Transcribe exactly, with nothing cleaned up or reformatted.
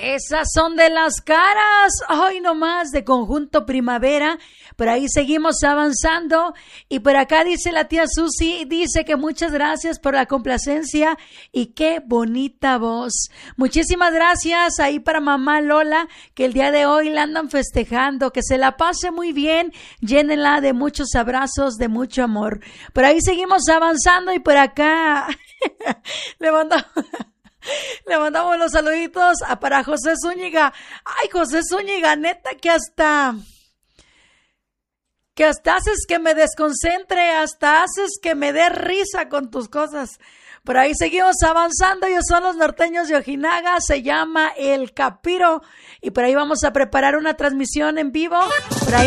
Esas son de Las Caras, hoy nomás de Conjunto Primavera. Por ahí seguimos avanzando y por acá dice la tía Susi, dice que muchas gracias por la complacencia y qué bonita voz. Muchísimas gracias ahí para mamá Lola, que el día de hoy la andan festejando, que se la pase muy bien, llénenla de muchos abrazos, de mucho amor. Por ahí seguimos avanzando y por acá le mandamos... Le mandamos los saluditos a para José Zúñiga. Ay, José Zúñiga, neta que hasta... Que hasta haces que me desconcentre, hasta haces que me dé risa con tus cosas. Por ahí seguimos avanzando. Ellos son los norteños de Ojinaga. Se llama El Capiro. Y por ahí vamos a preparar una transmisión en vivo. Por ahí